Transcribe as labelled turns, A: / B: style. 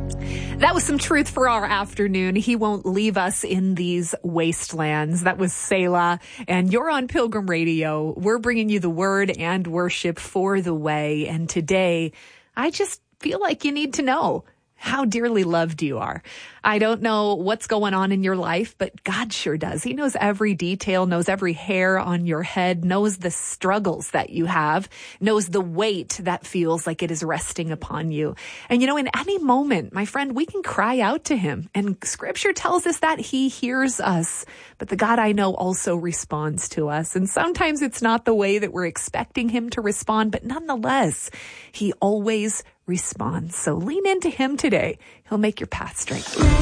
A: That was some truth for our afternoon. He won't leave us in these wastelands. That was Selah, and you're on Pilgrim Radio. We're bringing you the word and worship for the way. And today, I just feel like you need to know how dearly loved you are. I don't know what's going on in your life, but God sure does. He knows every detail, knows every hair on your head, knows the struggles that you have, knows the weight that feels like it is resting upon you. And you know, in any moment, my friend, we can cry out to him. And scripture tells us that he hears us. But the God I know also responds to us. And sometimes it's not the way that we're expecting him to respond, but nonetheless, he always responds. So lean into him today. He'll make your path straight.